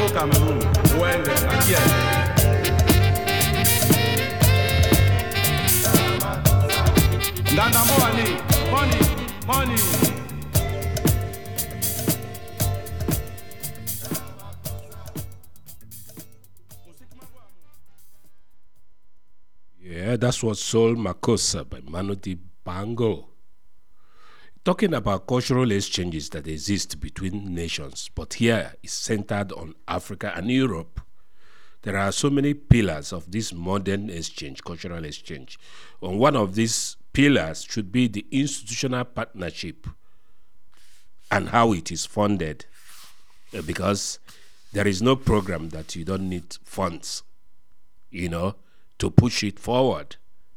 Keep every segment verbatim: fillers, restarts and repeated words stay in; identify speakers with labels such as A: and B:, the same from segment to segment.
A: Cameroon, when they are here. Nana money, money, money.
B: Yeah, that's what Soul Makossa by Manu Dibango. Talking about cultural exchanges that exist between nations, but here is centered on Africa and Europe. There are so many pillars of this modern exchange, cultural exchange. And one of these pillars should be the institutional partnership and how it is funded, because there is no program that you don't need funds, you know, to push it forward.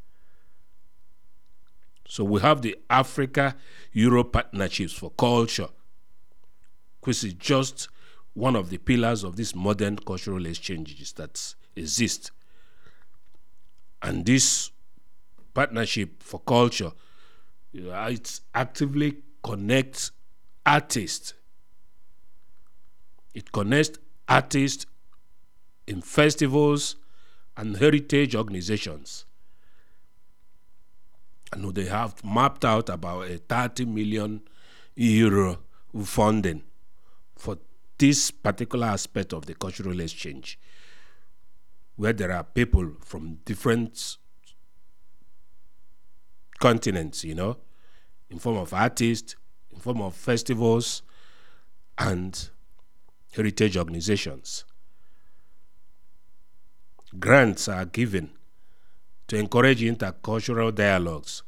B: So we have the Africa-Europe Partnerships for Culture, which is just one of the pillars of these modern cultural exchanges that exist. And this partnership for culture, you know, it actively connects artists. It connects artists in festivals and heritage organizations. And they have mapped out about a thirty million euro funding for this particular aspect of the cultural exchange, where there are people from different continents, you know, in form of artists, in form of festivals, and heritage organizations. Grants are given to encourage intercultural dialogues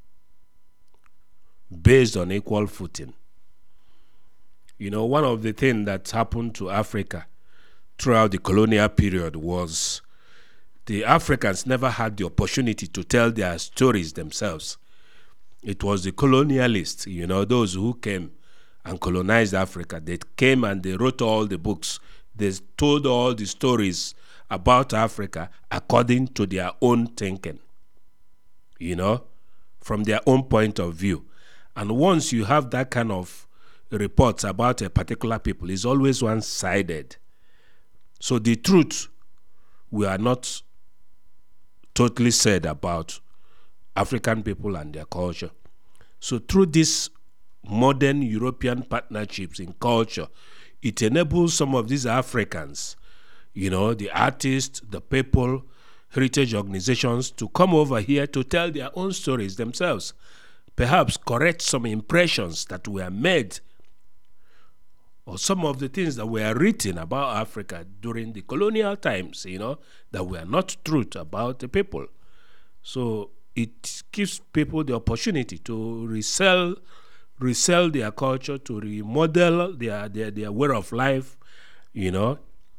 B: based on equal footing. You know, one of the things that happened to Africa throughout the colonial period was the Africans never had the opportunity to tell their stories themselves. It was the colonialists, you know, those who came and colonized Africa. They came and they wrote all the books. They told all the stories about Africa according to their own thinking, you know, from their own point of view. And once you have that kind of reports about a particular people, it's always one-sided. So the truth, we are not totally said about African people and their culture. So through these modern European partnerships in culture, it enables some of these Africans, you know, the artists, the people, heritage organizations, to come over here to tell their own stories themselves, perhaps correct some impressions that were made or some of the things that were written about Africa during the colonial times, you know, that were not truth about the people. So it gives people the opportunity to resell, resell their culture, to remodel their, their, their way of life, you know.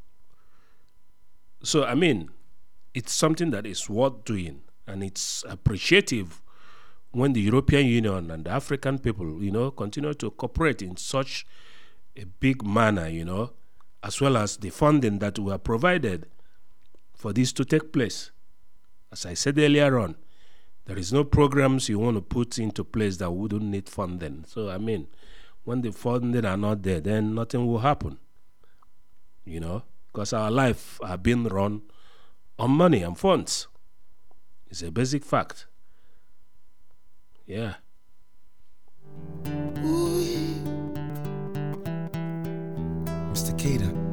B: So, I mean, it's something that is worth doing, and it's appreciative when the European Union and the African people, you know, continue to cooperate in such a big manner, you know, as well as the funding that were provided for this to take place. As I said earlier on, there is no programs you want to put into place that wouldn't need funding. So, I mean, when the funding are not there, then nothing will happen, you know, because our life are being run on money and funds. It's a basic fact. Yeah.
C: Mister Cater.